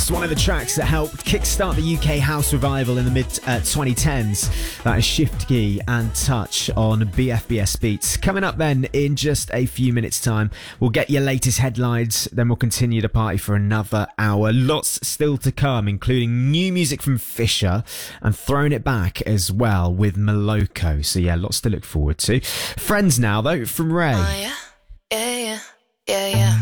Ghost, one of the tracks that helped kickstart the UK house revival in the mid-2010s. That is Shift Key and Touch on BFBS Beats. Coming up then in just a few minutes' time, we'll get your latest headlines, then we'll continue the party for another hour. Lots still to come, including new music from Fisher and Throwing It Back as well with Moloko. So yeah, lots to look forward to. Friends now though, from Ray. Oh yeah, yeah, yeah, yeah, yeah.